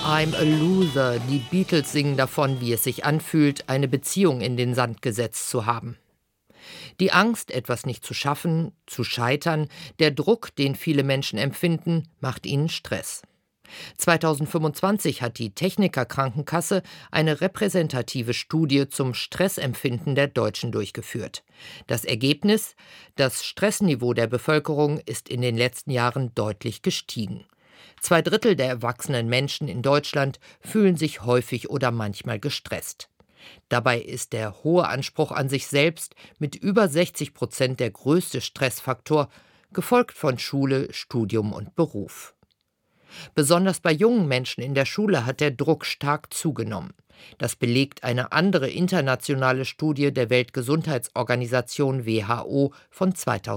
I'm a loser. Die Beatles singen davon, wie es sich anfühlt, eine Beziehung in den Sand gesetzt zu haben. Die Angst, etwas nicht zu schaffen, zu scheitern, der Druck, den viele Menschen empfinden, macht ihnen Stress. 2025 hat die Techniker Krankenkasse eine repräsentative Studie zum Stressempfinden der Deutschen durchgeführt. Das Ergebnis: Das Stressniveau der Bevölkerung ist in den letzten Jahren deutlich gestiegen. 2/3 der erwachsenen Menschen in Deutschland fühlen sich häufig oder manchmal gestresst. Dabei ist der hohe Anspruch an sich selbst mit über 60% der größte Stressfaktor, gefolgt von Schule, Studium und Beruf. Besonders bei jungen Menschen in der Schule hat der Druck stark zugenommen. Das belegt eine andere internationale Studie der Weltgesundheitsorganisation WHO von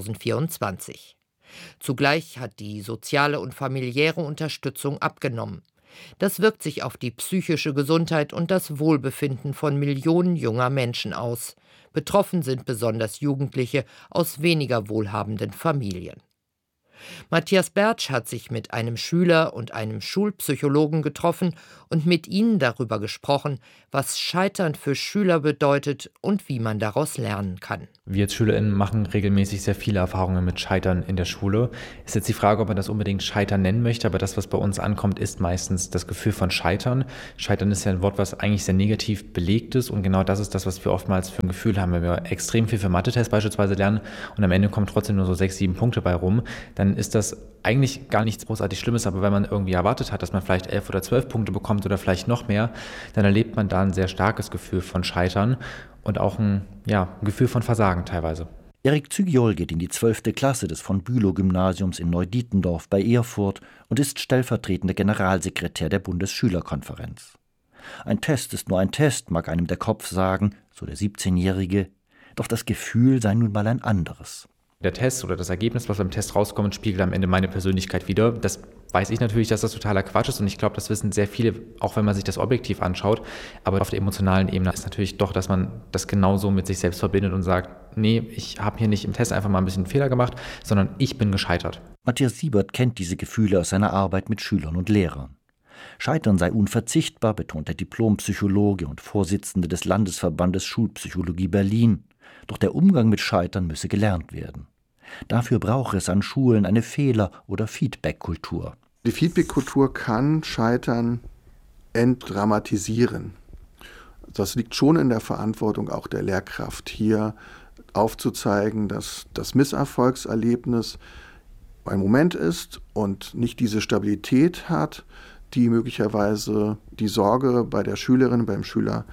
2024. Zugleich hat die soziale und familiäre Unterstützung abgenommen. Das wirkt sich auf die psychische Gesundheit und das Wohlbefinden von Millionen junger Menschen aus. Betroffen sind besonders Jugendliche aus weniger wohlhabenden Familien. Matthias Bertsch hat sich mit einem Schüler und einem Schulpsychologen getroffen und mit ihnen darüber gesprochen, was Scheitern für Schüler bedeutet und wie man daraus lernen kann. Wir als SchülerInnen machen regelmäßig sehr viele Erfahrungen mit Scheitern in der Schule. Ist jetzt die Frage, ob man das unbedingt Scheitern nennen möchte, aber das, was bei uns ankommt, ist meistens das Gefühl von Scheitern. Scheitern ist ja ein Wort, was eigentlich sehr negativ belegt ist, und genau das ist das, was wir oftmals für ein Gefühl haben. Wenn wir extrem viel für Mathe-Tests beispielsweise lernen und am Ende kommen trotzdem nur so 6, 7 Punkte bei rum, dann ist das eigentlich gar nichts großartig Schlimmes, aber wenn man irgendwie erwartet hat, dass man vielleicht 11 oder 12 Punkte bekommt oder vielleicht noch mehr, dann erlebt man da ein sehr starkes Gefühl von Scheitern und auch ein Gefühl von Versagen teilweise. Erik Zygiol geht in die 12. Klasse des von Bülow-Gymnasiums in Neudietendorf bei Erfurt und ist stellvertretender Generalsekretär der Bundesschülerkonferenz. Ein Test ist nur ein Test, mag einem der Kopf sagen, so der 17-Jährige, doch das Gefühl sei nun mal ein anderes. Der Test oder das Ergebnis, was beim Test rauskommt, spiegelt am Ende meine Persönlichkeit wider. Das weiß ich natürlich, dass das totaler Quatsch ist, und ich glaube, das wissen sehr viele, auch wenn man sich das objektiv anschaut. Aber auf der emotionalen Ebene ist natürlich doch, dass man das genauso mit sich selbst verbindet und sagt, nee, ich habe hier nicht im Test einfach mal ein bisschen Fehler gemacht, sondern ich bin gescheitert. Matthias Siebert kennt diese Gefühle aus seiner Arbeit mit Schülern und Lehrern. Scheitern sei unverzichtbar, betont der Diplompsychologe und Vorsitzende des Landesverbandes Schulpsychologie Berlin. Doch der Umgang mit Scheitern müsse gelernt werden. Dafür brauche es an Schulen eine Fehler- oder Feedback-Kultur. Die Feedback-Kultur kann Scheitern entdramatisieren. Das liegt schon in der Verantwortung auch der Lehrkraft, hier aufzuzeigen, dass das Misserfolgserlebnis ein Moment ist und nicht diese Stabilität hat, die möglicherweise die Sorge bei der Schülerin, beim Schüler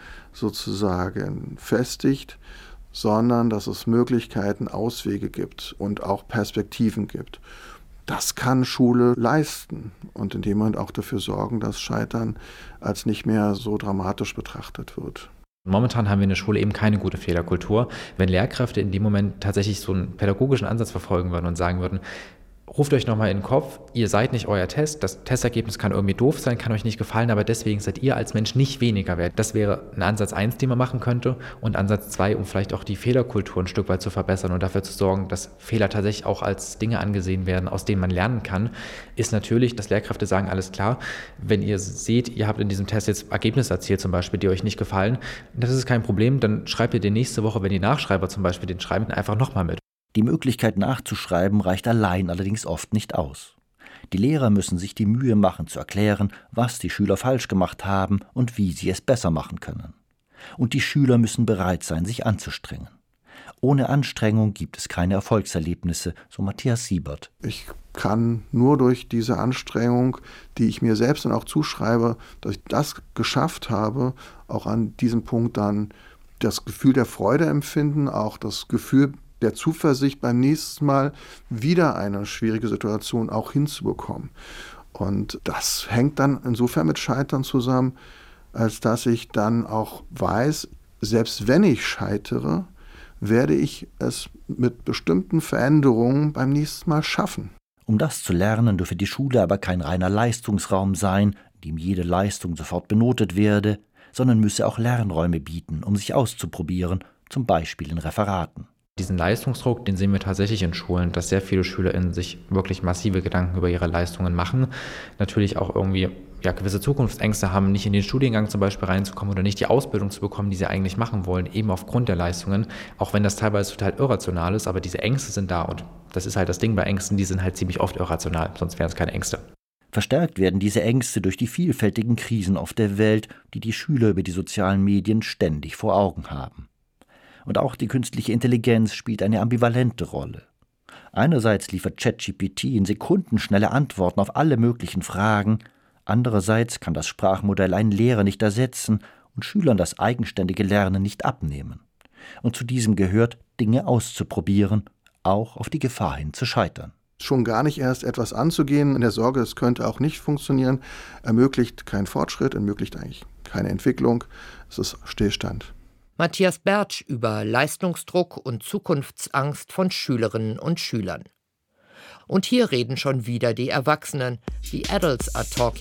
sozusagen festigt, sondern dass es Möglichkeiten, Auswege gibt und auch Perspektiven gibt. Das kann Schule leisten und in dem Moment auch dafür sorgen, dass Scheitern als nicht mehr so dramatisch betrachtet wird. Momentan haben wir in der Schule eben keine gute Fehlerkultur. Wenn Lehrkräfte in dem Moment tatsächlich so einen pädagogischen Ansatz verfolgen würden und sagen würden, ruft euch nochmal in den Kopf, ihr seid nicht euer Test, das Testergebnis kann irgendwie doof sein, kann euch nicht gefallen, aber deswegen seid ihr als Mensch nicht weniger wert. Das wäre ein Ansatz 1, den man machen könnte, und Ansatz 2, um vielleicht auch die Fehlerkultur ein Stück weit zu verbessern und dafür zu sorgen, dass Fehler tatsächlich auch als Dinge angesehen werden, aus denen man lernen kann, ist natürlich, dass Lehrkräfte sagen, alles klar, wenn ihr seht, ihr habt in diesem Test jetzt Ergebnisse erzielt zum Beispiel, die euch nicht gefallen, das ist kein Problem, dann schreibt ihr den nächste Woche, wenn die Nachschreiber zum Beispiel den schreiben, einfach nochmal mit. Die Möglichkeit nachzuschreiben reicht allein allerdings oft nicht aus. Die Lehrer müssen sich die Mühe machen zu erklären, was die Schüler falsch gemacht haben und wie sie es besser machen können. Und die Schüler müssen bereit sein, sich anzustrengen. Ohne Anstrengung gibt es keine Erfolgserlebnisse, so Matthias Siebert. Ich kann nur durch diese Anstrengung, die ich mir selbst dann auch zuschreibe, dass ich das geschafft habe, auch an diesem Punkt dann das Gefühl der Freude empfinden, auch das Gefühl der Zuversicht, beim nächsten Mal wieder eine schwierige Situation auch hinzubekommen. Und das hängt dann insofern mit Scheitern zusammen, als dass ich dann auch weiß, selbst wenn ich scheitere, werde ich es mit bestimmten Veränderungen beim nächsten Mal schaffen. Um das zu lernen, dürfe die Schule aber kein reiner Leistungsraum sein, in dem jede Leistung sofort benotet werde, sondern müsse auch Lernräume bieten, um sich auszuprobieren, zum Beispiel in Referaten. Diesen Leistungsdruck, den sehen wir tatsächlich in Schulen, dass sehr viele SchülerInnen sich wirklich massive Gedanken über ihre Leistungen machen. Natürlich auch irgendwie gewisse Zukunftsängste haben, nicht in den Studiengang zum Beispiel reinzukommen oder nicht die Ausbildung zu bekommen, die sie eigentlich machen wollen, eben aufgrund der Leistungen, auch wenn das teilweise total irrational ist, aber diese Ängste sind da und das ist halt das Ding bei Ängsten, die sind halt ziemlich oft irrational, sonst wären es keine Ängste. Verstärkt werden diese Ängste durch die vielfältigen Krisen auf der Welt, die die Schüler über die sozialen Medien ständig vor Augen haben. Und auch die künstliche Intelligenz spielt eine ambivalente Rolle. Einerseits liefert ChatGPT in Sekunden schnelle Antworten auf alle möglichen Fragen, andererseits kann das Sprachmodell einen Lehrer nicht ersetzen und Schülern das eigenständige Lernen nicht abnehmen. Und zu diesem gehört, Dinge auszuprobieren, auch auf die Gefahr hin zu scheitern. Schon gar nicht erst etwas anzugehen, in der Sorge, es könnte auch nicht funktionieren, ermöglicht keinen Fortschritt, ermöglicht eigentlich keine Entwicklung, es ist Stillstand. Matthias Bertsch über Leistungsdruck und Zukunftsangst von Schülerinnen und Schülern. Und hier reden schon wieder die Erwachsenen. The adults are talking.